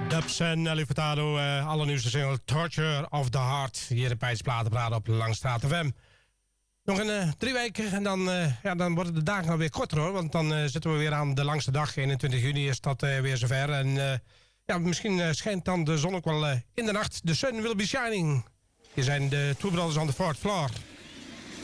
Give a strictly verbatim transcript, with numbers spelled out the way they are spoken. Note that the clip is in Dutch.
Dubs en Nelly Furtado, uh, allernieuwste single Torture of the Heart. Hier bij het Platenpraat op Langstraat F M. Nog een uh, drie weken en dan, uh, ja, dan worden de dagen alweer korter hoor. Want dan uh, zitten we weer aan de langste dag. eenentwintig juni is dat uh, weer zover. En uh, ja, misschien uh, schijnt dan de zon ook wel uh, in de nacht. The sun will be shining. Hier zijn de Two Brothers on the Fourth Floor.